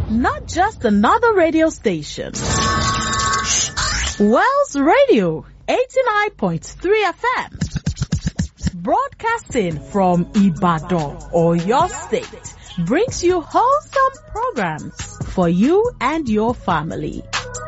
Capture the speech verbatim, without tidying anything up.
Not just another radio station. Wells Radio, eighty-nine point three F M. Broadcasting from Ibadan, or your state, brings you wholesome programs for you and your family.